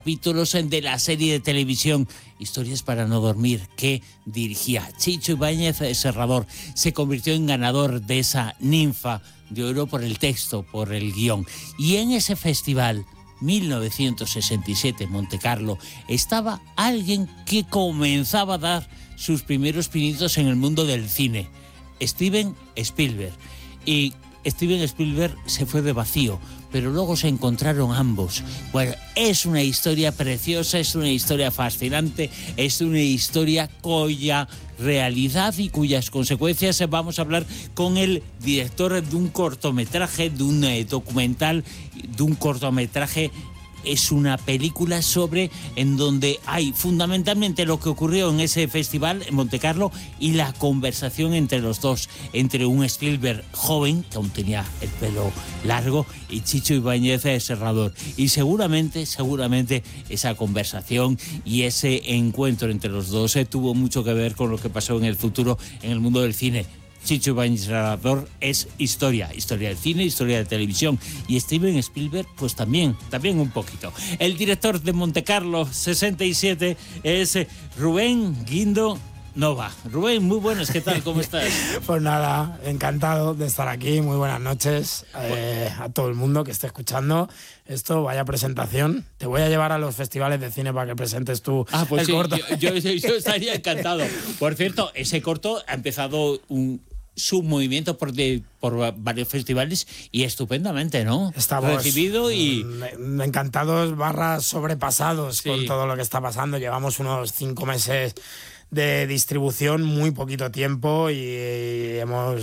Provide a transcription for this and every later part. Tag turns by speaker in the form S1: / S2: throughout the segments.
S1: Capítulos de la serie de televisión Historias para no dormir, que dirigía Chicho Ibáñez Serrador. Se convirtió en ganador de esa Ninfa de Oro por el texto, por el guión. Y en ese festival, 1967, en Montecarlo, estaba alguien que comenzaba a dar sus primeros pinitos en el mundo del cine, Steven Spielberg. Y Steven Spielberg se fue de vacío, pero luego se encontraron ambos. Bueno, es una historia preciosa, es una historia fascinante, es una historia cuya realidad y cuyas consecuencias vamos a hablar con el director de un cortometraje, de un documental, de un cortometraje. Es una película en donde hay fundamentalmente lo que ocurrió en ese festival en Montecarlo y la conversación entre los dos, entre un Spielberg joven, que aún tenía el pelo largo, y Chicho Ibáñez Serrador. Y seguramente esa conversación y ese encuentro entre los dos tuvo mucho que ver con lo que pasó en el futuro en el mundo del cine. Chicho Ibáñez Serrador es historia del cine, historia de televisión, y Steven Spielberg pues también un poquito. El director de Montecarlo 67 es Rubén Guindo Nova. Rubén, muy buenas, ¿qué tal? ¿Cómo estás?
S2: Pues nada, encantado de estar aquí, muy buenas noches a todo el mundo que esté escuchando esto. Vaya presentación, te voy a llevar a los festivales de cine para que presentes tú
S1: pues
S2: el
S1: sí,
S2: corto.
S1: Yo estaría encantado. Por cierto, ese corto ha empezado su movimiento por varios festivales y estupendamente, ¿no?
S2: Estamos
S1: recibido y
S2: encantados / sobrepasados
S1: sí,
S2: con todo lo que está pasando. Llevamos unos 5 meses de distribución, muy poquito tiempo, y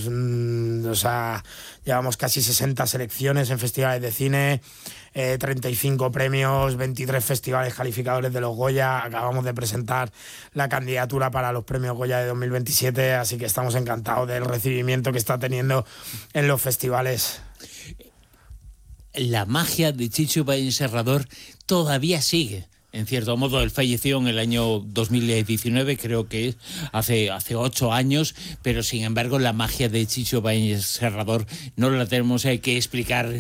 S2: llevamos casi 60 selecciones en festivales de cine, 35 premios, 23 festivales calificadores de los Goya. Acabamos de presentar la candidatura para los premios Goya de 2027, así que estamos encantados del recibimiento que está teniendo en los festivales.
S1: La magia de Chicho Ibáñez Serrador todavía sigue. En cierto modo, él falleció en el año 2019, creo que hace 8 años, pero sin embargo la magia de Chicho Ibáñez Serrador no la tenemos que explicar,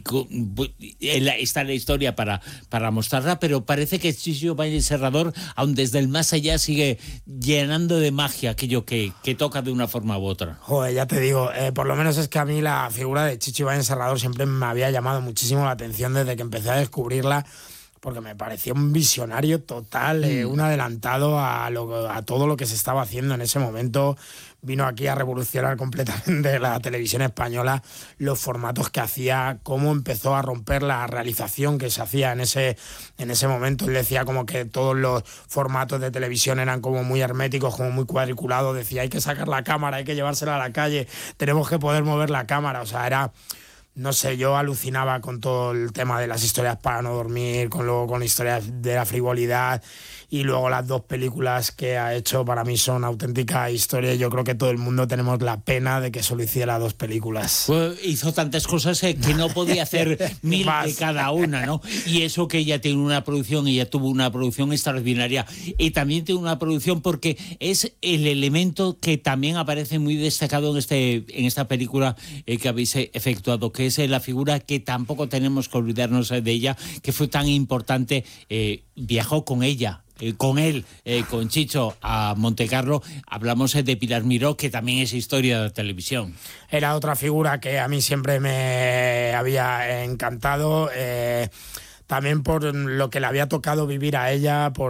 S1: está la historia para mostrarla, pero parece que Chicho Ibáñez Serrador, aun desde el más allá, sigue llenando de magia aquello que toca de una forma u otra.
S2: Joder, ya te digo, por lo menos es que a mí la figura de Chicho Ibáñez Serrador siempre me había llamado muchísimo la atención desde que empecé a descubrirla, porque me parecía un visionario total, un adelantado a todo lo que se estaba haciendo en ese momento. Vino aquí a revolucionar completamente la televisión española, los formatos que hacía, cómo empezó a romper la realización que se hacía en ese momento. Él decía como que todos los formatos de televisión eran como muy herméticos, como muy cuadriculados. Decía, hay que sacar la cámara, hay que llevársela a la calle, tenemos que poder mover la cámara. O sea, era... No sé, yo alucinaba con todo el tema de las historias para no dormir, con historias de la frivolidad, y luego las 2 películas que ha hecho para mí son auténticas historias. Yo creo que todo el mundo tenemos la pena de que solo hiciera 2 películas.
S1: Pues hizo tantas cosas que no podía hacer 1000 de cada una, ¿no? Y eso que ella tiene una producción, ella tuvo una producción extraordinaria, y también tiene una producción porque es el elemento que también aparece muy destacado en esta película que habéis efectuado, que es la figura que tampoco tenemos que olvidarnos de ella, que fue tan importante. Viajó con ella, con él, con Chicho, a Montecarlo. Hablamos de Pilar Miró, que también es historia de televisión.
S2: Era otra figura que a mí siempre me había encantado, también por lo que le había tocado vivir a ella, por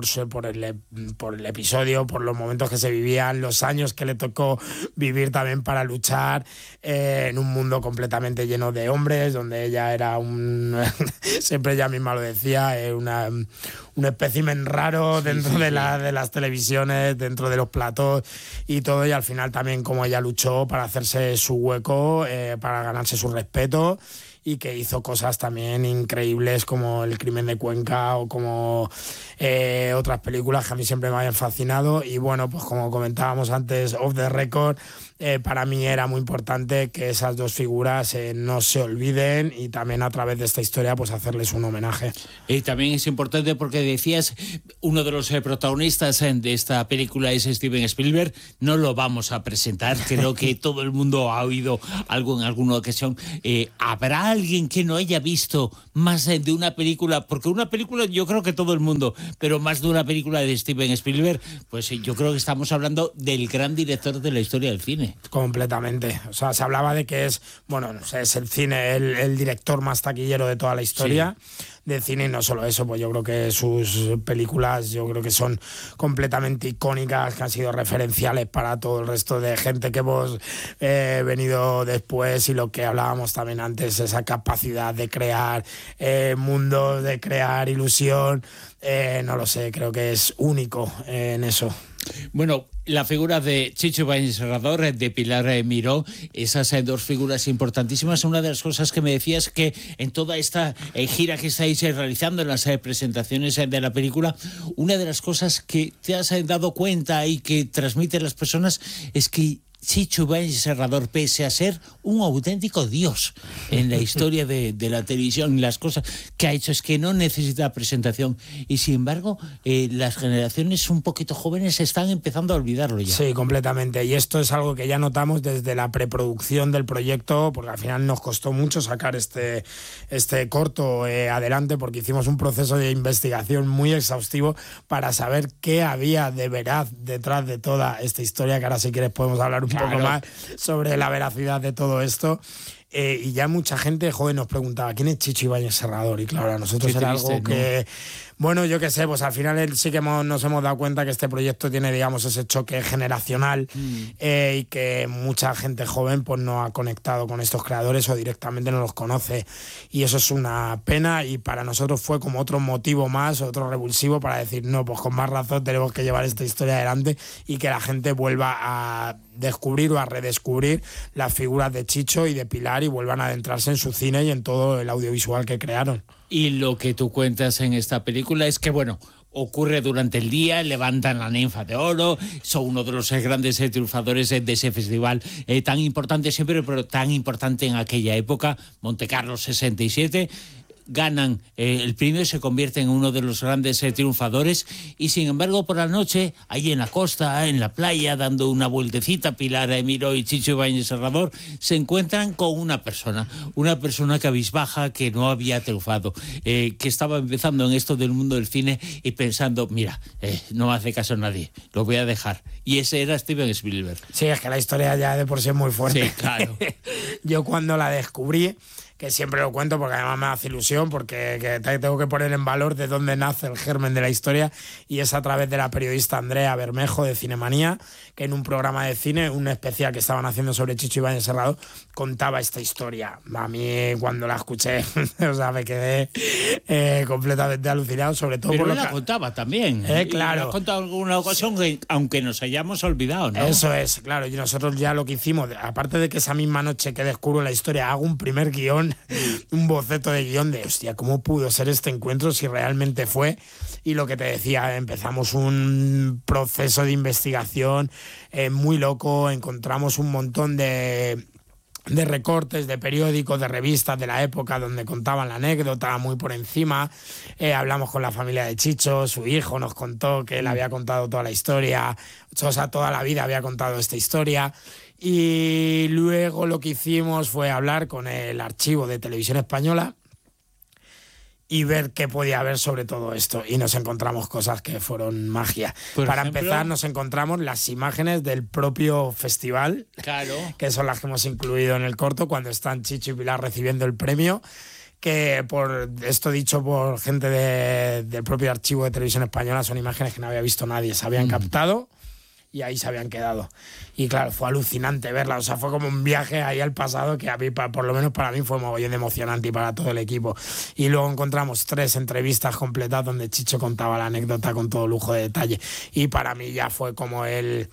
S2: el episodio, por los momentos que se vivían, los años que le tocó vivir también para luchar en un mundo completamente lleno de hombres, donde ella era siempre ella misma lo decía, un espécimen raro dentro de las televisiones, dentro de los platós y todo, y al final también como ella luchó para hacerse su hueco, para ganarse su respeto, y que hizo cosas también increíbles como El crimen de Cuenca o como otras películas que a mí siempre me habían fascinado. Y bueno, pues como comentábamos antes, Off the Record, para mí era muy importante que esas dos figuras no se olviden y también a través de esta historia pues hacerles un homenaje.
S1: Y también es importante porque decías, uno de los protagonistas de esta película es Steven Spielberg. No lo vamos a presentar, creo que todo el mundo ha oído algo en alguna ocasión. ¿Habrá alguien que no haya visto más de una película? Porque una película yo creo que todo el mundo, pero más de una película de Steven Spielberg, pues yo creo que estamos hablando del gran director de la historia del cine.
S2: Completamente. O sea, se hablaba de que es, bueno, no sé, es el cine, el director más taquillero de toda la historia de cine, y no solo eso, pues yo creo que sus películas, yo creo que son completamente icónicas, que han sido referenciales para todo el resto de gente que hemos venido después, y lo que hablábamos también antes, esa capacidad de crear mundos, de crear ilusión, no lo sé, creo que es único en eso.
S1: Bueno, la figura de Chicho Ibáñez Serrador, de Pilar Miró, esas dos figuras importantísimas. Una de las cosas que me decías que en toda esta gira que estáis realizando, en las presentaciones de la película, una de las cosas que te has dado cuenta y que transmiten las personas es que Chicho Ibáñez Serrador, pese a ser un auténtico dios en la historia de la televisión, las cosas que ha hecho, es que no necesita presentación, y sin embargo las generaciones un poquito jóvenes están empezando a olvidarlo ya.
S2: Sí, completamente, y esto es algo que ya notamos desde la preproducción del proyecto, porque al final nos costó mucho sacar este corto adelante, porque hicimos un proceso de investigación muy exhaustivo para saber qué había de veraz detrás de toda esta historia, que ahora si quieres podemos hablar un poco más sobre la veracidad de todo esto. Y ya mucha gente joven nos preguntaba ¿quién es Chicho Ibáñez Serrador? Y claro, a nosotros era algo que, bueno, yo qué sé, pues al final sí que nos hemos dado cuenta que este proyecto tiene, digamos, ese choque generacional, y que mucha gente joven pues no ha conectado con estos creadores o directamente no los conoce, y eso es una pena, y para nosotros fue como otro motivo más, otro revulsivo para decir, no, pues con más razón tenemos que llevar esta historia adelante y que la gente vuelva a descubrir o a redescubrir las figuras de Chicho y de Pilar y vuelvan a adentrarse en su cine y en todo el audiovisual que crearon.
S1: Y lo que tú cuentas en esta película es que, bueno, ocurre durante el día, levantan la ninfa de oro, son uno de los grandes triunfadores de ese festival tan importante siempre, pero tan importante en aquella época, Montecarlo 67. Ganan el premio, se convierte en uno de los grandes triunfadores, y sin embargo por la noche, ahí en la costa, en la playa, dando una vueltecita, Pilar Miró y Chicho Ibáñez Serrador se encuentran con una persona cabizbaja, que no había triunfado, que estaba empezando en esto del mundo del cine y pensando, mira, no hace caso a nadie, lo voy a dejar. Y ese era Steven Spielberg.
S2: Sí, es que la historia ya de por sí es muy fuerte.
S1: Sí, claro.
S2: Yo cuando la descubrí, que siempre lo cuento porque además me hace ilusión, porque tengo que poner en valor de dónde nace el germen de la historia, y es a través de la periodista Andrea Bermejo de Cinemanía, que en un programa de cine, un especial que estaban haciendo sobre Chicho Ibáñez Serrador, contaba esta historia. A mí cuando la escuché, o sea, me quedé completamente alucinado, sobre todo.
S1: Pero
S2: por
S1: él la contaba también.
S2: Claro.
S1: Lo has contado en alguna ocasión, aunque nos hayamos olvidado, ¿no?
S2: Eso es, claro. Y nosotros ya lo que hicimos, aparte de que esa misma noche que descubro la historia, hago un primer guión, un boceto de guión de, hostia, ¿cómo pudo ser este encuentro si realmente fue? Y lo que te decía, empezamos un proceso de investigación muy loco, encontramos un montón de recortes de periódicos, de revistas de la época donde contaban la anécdota muy por encima. Hablamos con la familia de Chicho, su hijo nos contó que él había contado toda la historia, o sea, toda la vida había contado esta historia. Y luego lo que hicimos fue hablar con el archivo de Televisión Española y ver qué podía haber sobre todo esto. Y nos encontramos cosas que fueron magia. Para empezar, nos encontramos las imágenes del propio festival,
S1: claro,
S2: que son las que hemos incluido en el corto, cuando están Chicho y Pilar recibiendo el premio, que por esto dicho por gente del propio archivo de Televisión Española, son imágenes que no había visto nadie, se habían captado y ahí se habían quedado. Y claro, fue alucinante verla, o sea, fue como un viaje ahí al pasado que a mí, por lo menos para mí, fue mogollón de emocionante, y para todo el equipo. Y luego encontramos 3 entrevistas completas donde Chicho contaba la anécdota con todo lujo de detalle. Y para mí ya fue como el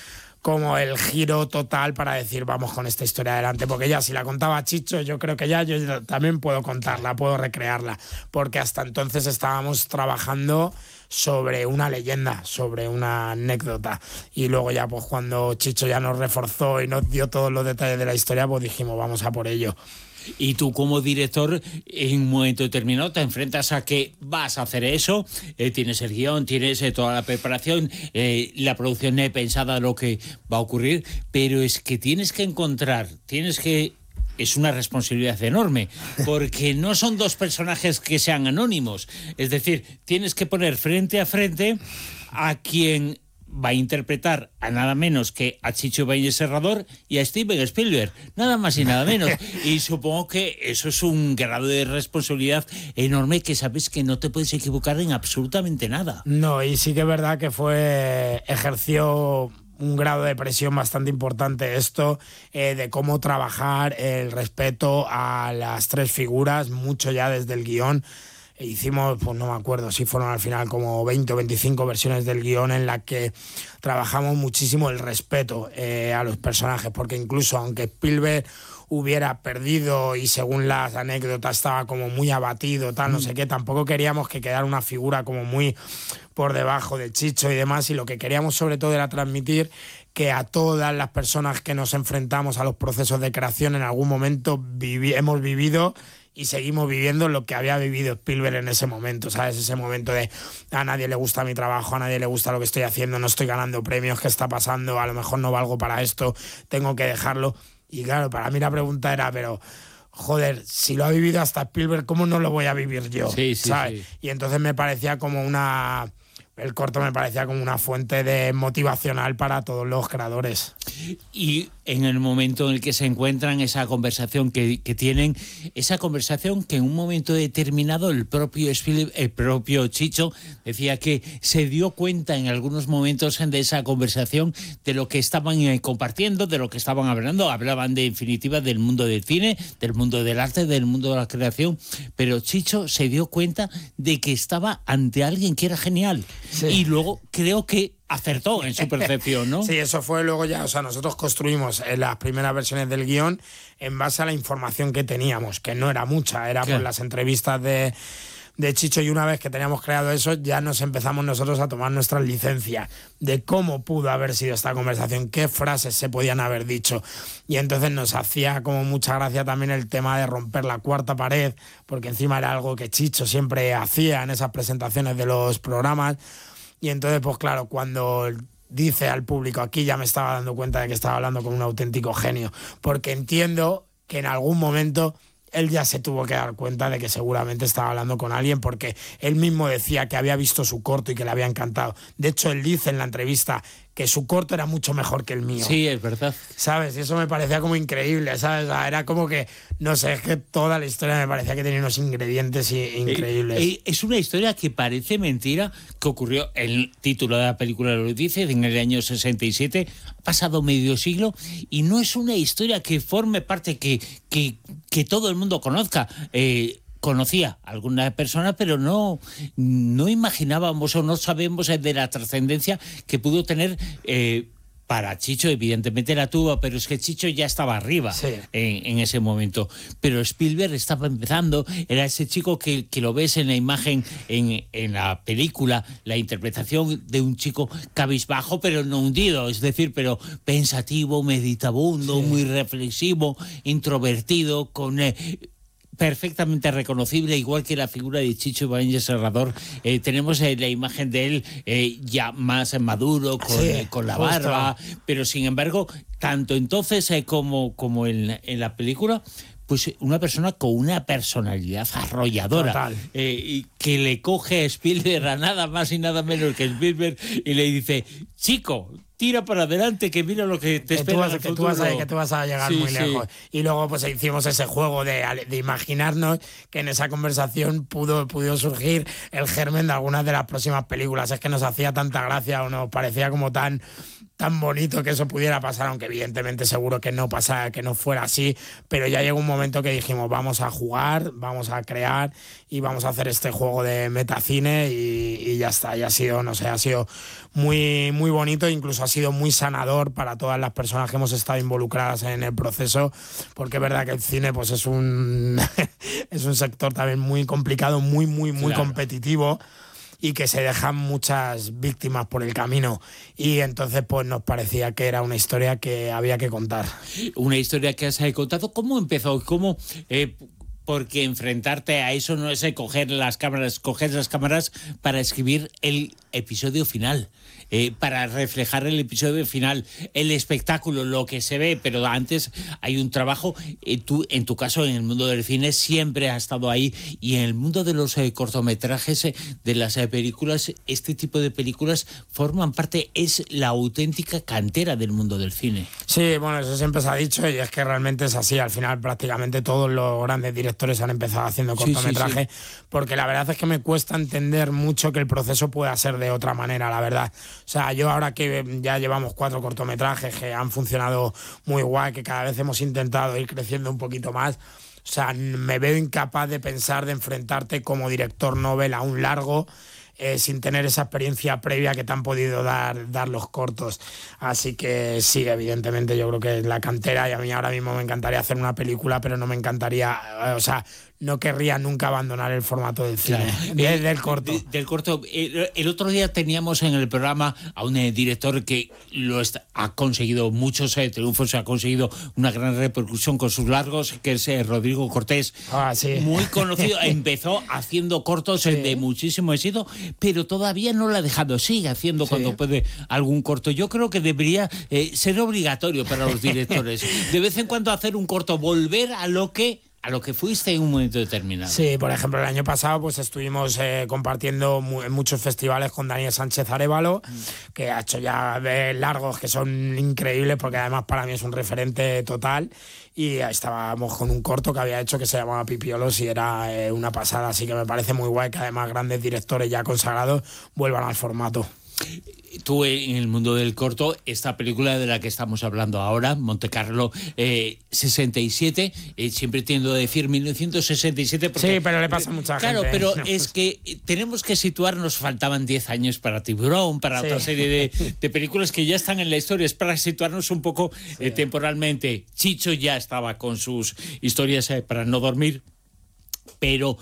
S2: giro total para decir, vamos con esta historia adelante, porque ya si la contaba Chicho, yo creo que ya yo también puedo contarla, puedo recrearla, porque hasta entonces estábamos trabajando sobre una leyenda, sobre una anécdota. Y luego ya pues cuando Chicho ya nos reforzó y nos dio todos los detalles de la historia, pues dijimos, vamos a por ello.
S1: Y tú como director, en un momento determinado te enfrentas a que vas a hacer eso, tienes el guión, tienes toda la preparación, la producción pensada lo que va a ocurrir, pero es que tienes que encontrar, es una responsabilidad enorme, porque no son dos personajes que sean anónimos, es decir, tienes que poner frente a frente a quien va a interpretar a nada menos que a Chicho Ibáñez Serrador y a Steven Spielberg, nada más y nada menos. Y supongo que eso es un grado de responsabilidad enorme, que sabes que no te puedes equivocar en absolutamente nada.
S2: No, y sí que es verdad que ejerció un grado de presión bastante importante esto, de cómo trabajar el respeto a las tres figuras, mucho ya desde el guión. Hicimos, pues no me acuerdo si fueron al final como 20 o 25 versiones del guión en la que trabajamos muchísimo el respeto a los personajes, porque incluso aunque Spielberg hubiera perdido y según las anécdotas estaba como muy abatido, tal, no sé qué, tampoco queríamos que quedara una figura como muy por debajo de Chicho y demás, y lo que queríamos sobre todo era transmitir que a todas las personas que nos enfrentamos a los procesos de creación en algún momento hemos vivido y seguimos viviendo lo que había vivido Spielberg en ese momento, ¿sabes? Ese momento de a nadie le gusta mi trabajo, a nadie le gusta lo que estoy haciendo, no estoy ganando premios, ¿qué está pasando? A lo mejor no valgo para esto, tengo que dejarlo. Y claro, para mí la pregunta era, pero joder, si lo ha vivido hasta Spielberg, ¿cómo no lo voy a vivir yo?
S1: Sí,
S2: ¿sabes?
S1: sí.
S2: Y entonces me parecía como el corto me parecía como una fuente de motivacional para todos los creadores.
S1: Y en el momento en el que se encuentran, esa conversación que tienen, esa conversación que en un momento determinado el propio Chicho decía que se dio cuenta en algunos momentos de esa conversación de lo que estaban compartiendo, de lo que estaban hablando. Hablaban de, en definitiva, del mundo del cine, del mundo del arte, del mundo de la creación, pero Chicho se dio cuenta de que estaba ante alguien que era genial. Sí. Y luego creo que acertó en su percepción, ¿no?
S2: Sí, eso fue luego ya, o sea, nosotros construimos las primeras versiones del guión en base a la información que teníamos, que no era mucha, era por las entrevistas de Chicho, y una vez que teníamos creado eso, ya nos empezamos nosotros a tomar nuestras licencias de cómo pudo haber sido esta conversación, qué frases se podían haber dicho, y entonces nos hacía como mucha gracia también el tema de romper la cuarta pared, porque encima era algo que Chicho siempre hacía en esas presentaciones de los programas. Y entonces, pues claro, cuando dice al público, aquí ya me estaba dando cuenta de que estaba hablando con un auténtico genio, porque entiendo que en algún momento él ya se tuvo que dar cuenta de que seguramente estaba hablando con alguien, porque él mismo decía que había visto su corto y que le había encantado. De hecho, él dice en la entrevista que su corto era mucho mejor que el mío.
S1: Sí, es verdad.
S2: ¿Sabes? Y eso me parecía como increíble, ¿sabes? Era como que, no sé, es que toda la historia me parecía que tenía unos ingredientes increíbles.
S1: Es una historia que parece mentira, que ocurrió, el título de la película lo dice, en el año 67, ha pasado medio siglo, y no es una historia que forme parte, que todo el mundo conozca. Conocía a alguna persona, pero no imaginábamos o no sabemos de la trascendencia que pudo tener para Chicho. Evidentemente la tuvo, pero es que Chicho ya estaba arriba en ese momento. Pero Spielberg estaba empezando, era ese chico que lo ves en la imagen, en la película, la interpretación de un chico cabizbajo, pero no hundido, es decir, pero pensativo, meditabundo, muy reflexivo, introvertido, con... perfectamente reconocible, igual que la figura de Chicho Ibáñez Serrador. Tenemos la imagen de él ya más maduro, con la barba, pero sin embargo, tanto entonces como en la película, pues una persona con una personalidad arrolladora, que le coge a Spielberg a nada más y nada menos que Spielberg y le dice, chico, tira para adelante, que mira lo que te espera en el futuro.
S2: Que tú vas a llegar muy lejos. Y luego pues hicimos ese juego de imaginarnos que en esa conversación pudo surgir el germen de algunas de las próximas películas. Es que nos hacía tanta gracia o nos parecía como tan bonito que eso pudiera pasar, aunque evidentemente seguro que no pasara, que no fuera así, pero ya llegó un momento que dijimos, vamos a jugar, vamos a crear y vamos a hacer este juego de metacine y ya está, ya ha sido, no sé, ha sido muy, muy bonito, incluso ha sido muy sanador para todas las personas que hemos estado involucradas en el proceso, porque es verdad que el cine pues es un es un sector también muy complicado, muy, muy, muy competitivo. y que se dejan muchas víctimas por el camino. Y entonces pues nos parecía que era una historia que había que contar.
S1: Una historia que has contado. ¿Cómo empezó? ¿Cómo...? Porque enfrentarte a eso no es coger las cámaras para escribir el episodio final, para reflejar el episodio final, el espectáculo, lo que se ve, pero antes hay un trabajo. Tú, en tu caso, en el mundo del cine siempre has estado ahí, y en el mundo de los cortometrajes, de las películas, este tipo de películas forman parte, es la auténtica cantera del mundo del cine.
S2: Sí, bueno, eso siempre se ha dicho y es que realmente es así. Al final prácticamente todos los grandes directores han empezado haciendo cortometraje, porque la verdad es que me cuesta entender mucho que el proceso pueda ser de otra manera, la verdad. O sea, yo ahora que ya llevamos 4 cortometrajes que han funcionado muy guay, que cada vez hemos intentado ir creciendo un poquito más, o sea, me veo incapaz de pensar de enfrentarte como director novel a un largo sin tener esa experiencia previa que te han podido dar los cortos. Así que sí, evidentemente yo creo que es la cantera, y a mí ahora mismo me encantaría hacer una película, pero no me encantaría, o sea, no querría nunca abandonar el formato del cine, claro. Del corto.
S1: Del corto. El otro día teníamos en el programa a un director que ha conseguido muchos triunfos, ha conseguido una gran repercusión con sus largos, que es Rodrigo Cortés.
S2: Sí.
S1: Muy conocido. Empezó haciendo cortos de muchísimo éxito, pero todavía no lo ha dejado. Sigue haciendo cuando puede algún corto. Yo creo que debería ser obligatorio para los directores. De vez en cuando hacer un corto, volver a lo que fuiste en un momento determinado.
S2: Sí, por ejemplo, el año pasado pues estuvimos compartiendo en muchos festivales con Daniel Sánchez Arévalo, que ha hecho ya largos que son increíbles, porque además para mí es un referente total, y estábamos con un corto que había hecho que se llamaba Pipiolos y era una pasada, así que me parece muy guay que además grandes directores ya consagrados vuelvan al formato.
S1: Tú, en el mundo del corto, esta película de la que estamos hablando ahora, Montecarlo 67, siempre tiendo a decir 1967 porque...
S2: Sí, pero le pasa a mucha gente.
S1: Claro, pero es que tenemos que situarnos, faltaban 10 años para Tiburón, para otra serie de películas que ya están en la historia, es para situarnos un poco temporalmente. Chicho ya estaba con sus historias para no dormir, pero...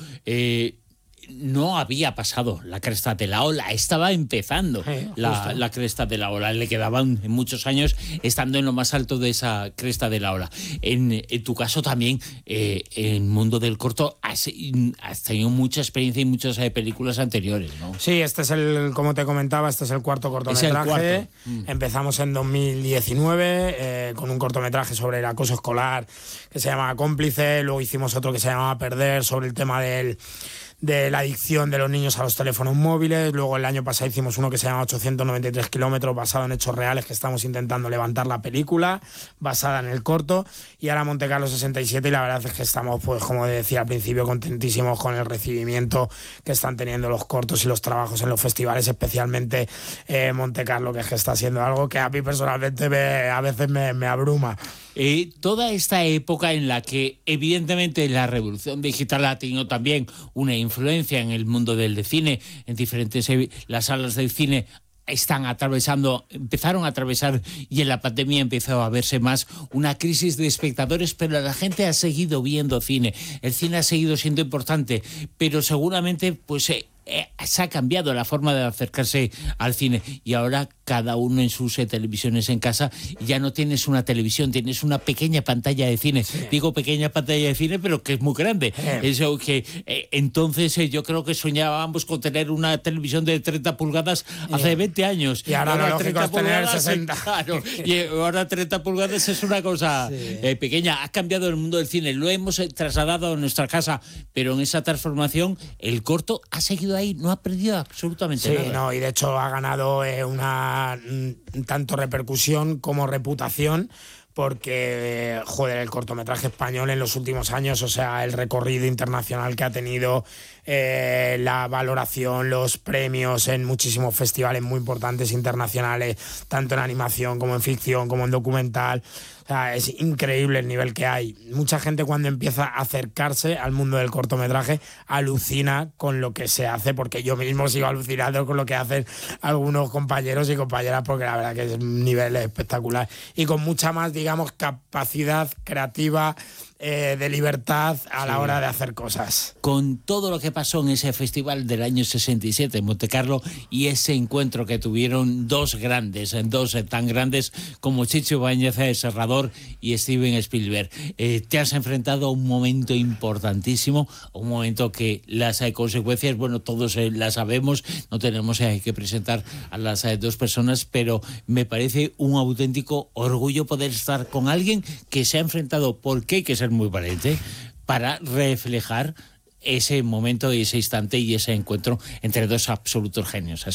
S1: no había pasado la cresta de la ola, estaba empezando la cresta de la ola, le quedaban muchos años estando en lo más alto de esa cresta de la ola. En tu caso también, en el mundo del corto, has tenido mucha experiencia y muchas películas anteriores, ¿no?
S2: Sí, como te comentaba, este es el cuarto cortometraje. Empezamos en 2019 con un cortometraje sobre el acoso escolar que se llamaba Cómplice, luego hicimos otro que se llamaba Perder, sobre el tema de la adicción de los niños a los teléfonos móviles. Luego el año pasado hicimos uno que se llama 893 kilómetros, basado en hechos reales, que estamos intentando levantar la película, basada en el corto. Y ahora Montecarlo 67, y la verdad es que estamos, pues como decía al principio, contentísimos con el recibimiento que están teniendo los cortos y los trabajos en los festivales, especialmente Montecarlo, que es que está siendo algo que a mí personalmente a veces me abruma.
S1: Toda esta época en la que evidentemente la revolución digital ha tenido también una influencia en el mundo del cine, en diferentes las salas del cine empezaron a atravesar, y en la pandemia empezó a verse más una crisis de espectadores, pero la gente ha seguido viendo cine, el cine ha seguido siendo importante, pero seguramente pues se ha cambiado la forma de acercarse al cine, y ahora cada uno en sus televisiones en casa, ya no tienes una televisión, tienes una pequeña pantalla de cine. Digo pequeña pantalla de cine, pero que es muy grande. Eso que entonces yo creo que soñábamos con tener una televisión de 30 pulgadas hace 20 años.
S2: Y ahora lo lógico es tener 60.
S1: Claro, y ahora 30 pulgadas es una cosa pequeña. Ha cambiado el mundo del cine, lo hemos trasladado a nuestra casa, pero en esa transformación el corto ha seguido ahí, no ha perdido absolutamente nada.
S2: Sí, no, y de hecho ha ganado tanto repercusión como reputación, porque, el cortometraje español en los últimos años, o sea, el recorrido internacional que ha tenido, la valoración, los premios en muchísimos festivales muy importantes internacionales, tanto en animación como en ficción, como en documental. O sea, es increíble el nivel que hay. Mucha gente, cuando empieza a acercarse al mundo del cortometraje, alucina con lo que se hace, porque yo mismo sigo alucinando con lo que hacen algunos compañeros y compañeras, porque la verdad que es un nivel espectacular. Y con mucha más, digamos, capacidad creativa de libertad a la hora de hacer cosas.
S1: Con todo lo que pasó en ese festival del año 67 en Montecarlo y ese encuentro que tuvieron dos tan grandes como Chicho Ibáñez Serrador y Steven Spielberg, te has enfrentado a un momento importantísimo, un momento que las consecuencias, bueno, todos las sabemos, no tenemos que presentar a las dos personas, pero me parece un auténtico orgullo poder estar con alguien que se ha enfrentado, porque hay que ser muy valiente para reflejar ese momento y ese instante y ese encuentro entre dos absolutos genios.